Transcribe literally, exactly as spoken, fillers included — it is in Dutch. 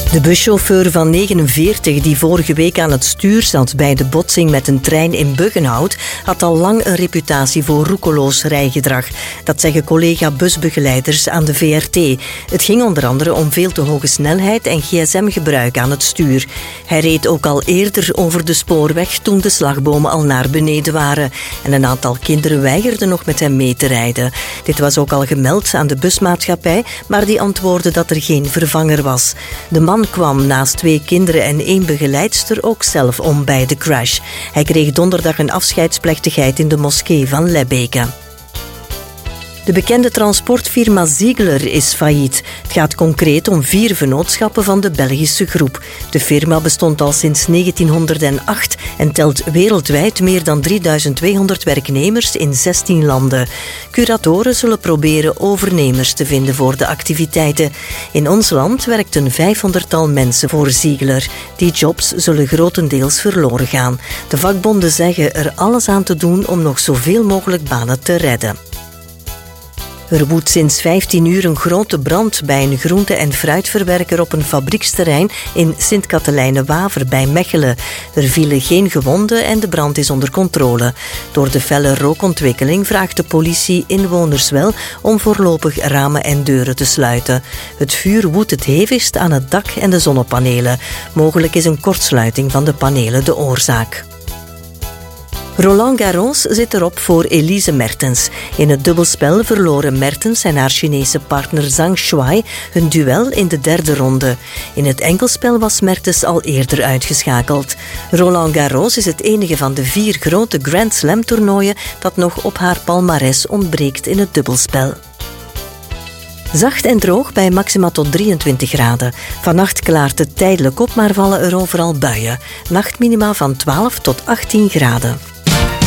De buschauffeur van negenenveertig die vorige week aan het stuur zat bij de botsing met een trein in Buggenhout had al lang een reputatie voor roekeloos rijgedrag. Dat zeggen collega-busbegeleiders aan de V R T. Het ging onder andere om veel te hoge snelheid en gsm gebruik aan het stuur. Hij reed ook al eerder over de spoorweg toen de slagbomen al naar beneden waren. En een aantal kinderen weigerden nog met hem mee te rijden. Dit was ook al gemeld aan de busmaatschappij, maar die antwoordde dat er geen vervanger was. De man kwam naast twee kinderen en één begeleidster ook zelf om bij de crash. Hij kreeg donderdag een afscheidsplechtigheid in de moskee van Lebbeke. De bekende transportfirma Ziegler is failliet. Het gaat concreet om vier vennootschappen van de Belgische groep. De firma bestond al sinds negentienhonderdacht en telt wereldwijd meer dan drieduizend tweehonderd werknemers in zestien landen. Curatoren zullen proberen overnemers te vinden voor de activiteiten. In ons land werkt een vijfhonderdtal mensen voor Ziegler. Die jobs zullen grotendeels verloren gaan. De vakbonden zeggen er alles aan te doen om nog zoveel mogelijk banen te redden. Er woedt sinds vijftien uur een grote brand bij een groente- en fruitverwerker op een fabrieksterrein in Sint-Katelijne-Waver bij Mechelen. Er vielen geen gewonden en de brand is onder controle. Door de felle rookontwikkeling vraagt de politie inwoners wel om voorlopig ramen en deuren te sluiten. Het vuur woedt het hevigst aan het dak en de zonnepanelen. Mogelijk is een kortsluiting van de panelen de oorzaak. Roland Garros zit erop voor Elise Mertens. In het dubbelspel verloren Mertens en haar Chinese partner Zhang Shuai hun duel in de derde ronde. In het enkelspel was Mertens al eerder uitgeschakeld. Roland Garros is het enige van de vier grote Grand Slam toernooien dat nog op haar palmares ontbreekt in het dubbelspel. Zacht en droog bij maxima tot drieëntwintig graden. Vannacht klaart het tijdelijk op, maar vallen er overal buien. Nachtminima van twaalf tot achttien graden.